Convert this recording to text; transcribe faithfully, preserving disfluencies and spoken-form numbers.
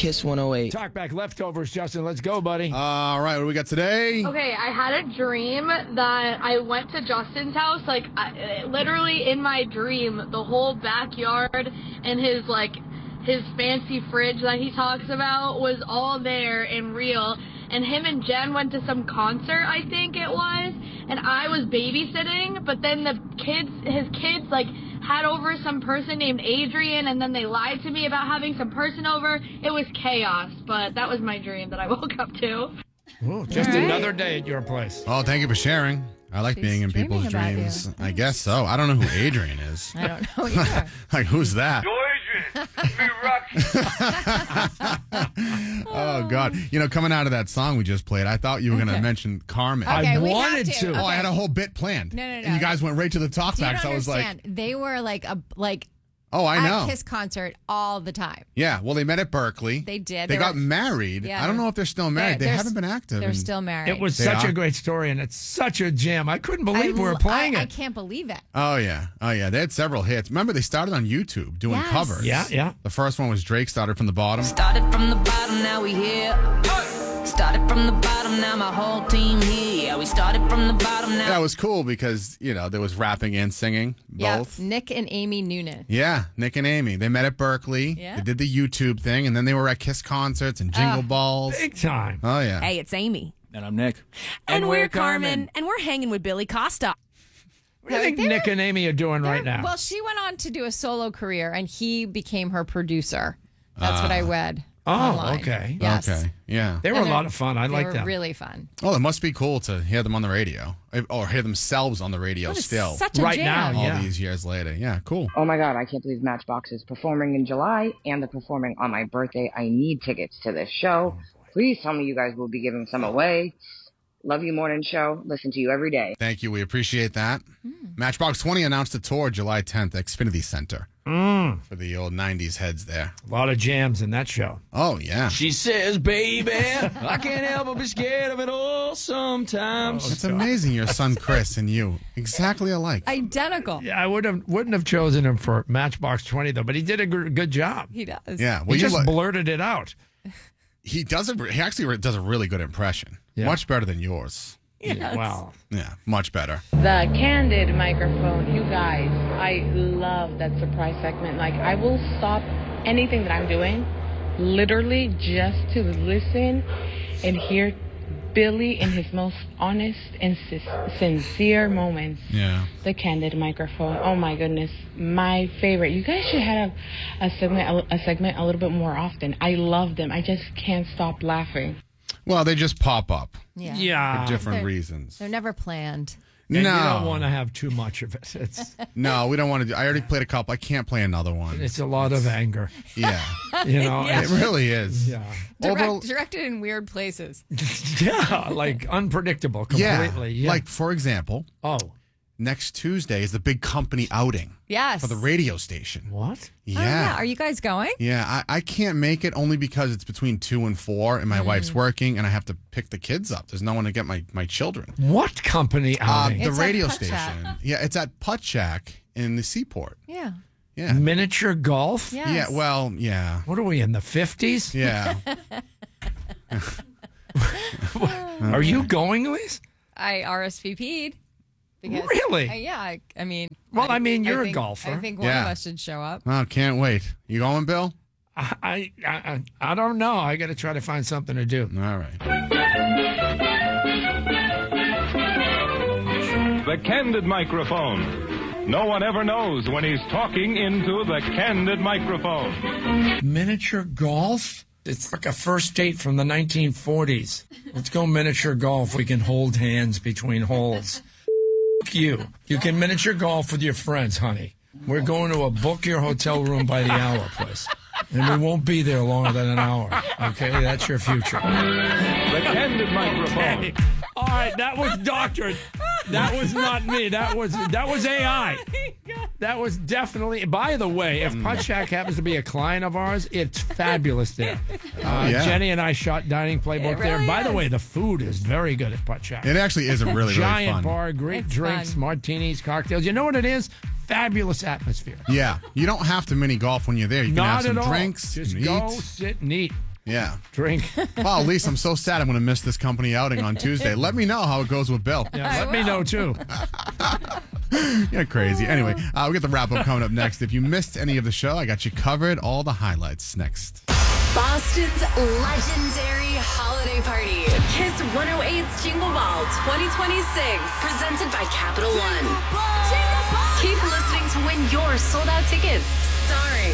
Kiss one oh eight. Talk back leftovers, Justin. Let's go, buddy. All right, what do we got today? Okay, I had a dream that I went to Justin's house, like, I, literally in my dream, the whole backyard and his, like, his fancy fridge that he talks about was all there and real. And him and Jen went to some concert, I think it was, and I was babysitting, but then the kids, his kids, like, had over some person named Adrian, and then they lied to me about having some person over. It was chaos, but that was my dream that I woke up to. Ooh, just All right. another day at your place. Oh, thank you for sharing. I like She's being in dreaming people's about dreams. you. I guess so. I don't know who Adrian is. I don't know either. Like, who's that? Adrian, we rock you. Oh, God. You know, coming out of that song we just played, I thought you were going to Okay. mention Carmen. Okay, I we have wanted to. to. Oh, I had a Okay. whole bit planned. No, no, no. And you guys went right to the talk Do you back. not So I was like, understand? They were like a like oh, I know. at Kiss concert all the time. Yeah, well, they met at Berkeley. They did. They, They got were- married. Yeah. I don't know if they're still married. They're- they they're haven't been active. They're in- still married. It was They such are? a great story, and it's such a jam. I couldn't I believe we were lo- playing I, I it. can't believe it. Oh, yeah. Oh, yeah. They had several hits. Remember, they started on YouTube doing Yes. covers. Yeah, yeah. The first one was Drake, started from the bottom. Started from the bottom, now we here. Started from the bottom, now my whole team here. Yeah, we started from the bottom now. Yeah, it was cool because, you know, there was rapping and singing, Yeah, both. Nick and Amy Noonan. Yeah, Nick and Amy. They met at Berkeley. Yeah. They did the YouTube thing, and then they were at Kiss concerts and Jingle Balls. Big time. Oh, yeah. Hey, it's Amy. And I'm Nick. And, we're Carmen. And we're hanging with Billy Costa. What do you think They Nick were- and Amy are doing right They're- now? Well, she went on to do a solo career, and he became her producer. That's what I read. Oh, online. okay. Yes. Okay, yeah. They were And a they're- lot of fun. I they like were them. really fun. Oh, it must be cool to hear them on the radio or hear themselves on the radio What is still such a Right jam. now, all yeah. these years later. Yeah, cool. Oh my God, I can't believe Matchbox is performing in July and they're performing on my birthday. I need tickets to this show. Please tell me you guys will be giving some away. Love you, morning show. Listen to you every day. Thank you. We appreciate that. Matchbox twenty announced a tour July tenth at Xfinity Center Mm. for the old nineties heads there. A lot of jams in that show. Oh, yeah. She says, baby, I can't help but be scared of it all sometimes. It's amazing your son Chris and you exactly alike. Identical. Yeah, I would have wouldn't have chosen him for Matchbox twenty though, but he did a gr- good job. He does. Yeah, He well, you just lo- blurted it out. he does a, he actually re- does a really good impression. Yeah. Much better than yours. Yeah, wow. Yeah, much better. The candid microphone, you guys, I love that surprise segment. Like, I will stop anything that I'm doing, literally just to listen and hear Billy in his most honest and sis- sincere moments. Yeah. The candid microphone. Oh my goodness, my favorite. You guys should have a segment, a segment a little bit more often. I love them. I just can't stop laughing. Well, they just pop up Yeah. Yeah. for different They're- reasons. They're never planned. And no, you don't want to have too much of it. It's no, we don't want to do. I already played a couple. I can't play another one. it's a lot of anger. Yeah, You know? it really is. Yeah. Direct, Although- directed in weird places. Yeah, like unpredictable Yeah. completely. Yeah. Like, for example, oh, next Tuesday is the big company outing Yes. for the radio station. what? Yeah. Oh, yeah. Are you guys going? Yeah, I, I can't make it only because it's between two and four, and my Mm. wife's working, and I have to pick the kids up. There's no one to get my, my children. What company Uh, outing? the It's at radio Putt station. Shack. Yeah, it's at Putt Shack in the Seaport. Yeah. Yeah. Miniature golf? Yes. Yeah, well, yeah. What are we in the fifties? Yeah. Are you going, Louise? I R S V P'd. Because, Really? Uh, yeah. I, I mean. Well, I mean, you're a think- golfer. I think one Yeah. of us should show up. Oh, can't wait. You going, Bill? I, I, I, I don't know. I got to try to find something to do. All right. The candid microphone. No one ever knows when he's talking into the candid microphone. Miniature golf? It's like a first date from the nineteen forties. Let's go miniature golf. We can hold hands between holes. F- you. You can miniature golf with your friends, honey. We're going to a book your hotel room by the hour place. And we won't be there longer than an hour. Okay? That's your future. The candid microphone. All right, that was doctored. That was not me. That was that was A I. That was definitely. By the way, if Putt Shack happens to be a client of ours, it's fabulous there. Uh, yeah. Jenny and I shot Dining Playbook It there. really By the is. way, the food is very good at Putt Shack. It actually is a really, really Giant fun. bar, great It's drinks, fun. martinis, cocktails. You know what it is? Fabulous atmosphere. Yeah. You don't have to mini golf when you're there. You can Not have some at all. drinks Just and go eat. sit and eat. Yeah. Drink. Well, at least I'm so sad I'm going to miss this company outing on Tuesday. Let me know how it goes with Bill. Yeah, let me know, too. You're crazy. Anyway, uh, we got the wrap-up coming up next. If you missed any of the show, I got you covered. All the highlights next. Boston's legendary holiday party. Kiss one oh eight's Jingle Ball twenty twenty-six. Presented by Capital One. Keep listening to win your sold-out tickets. Starring